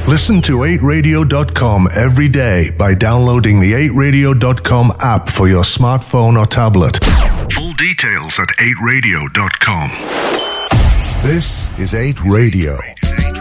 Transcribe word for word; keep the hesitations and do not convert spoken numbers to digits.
Listen to eight radio dot com every day by downloading the eight radio dot com app for your smartphone or tablet. Full details at eight radio dot com. This is eight Radio.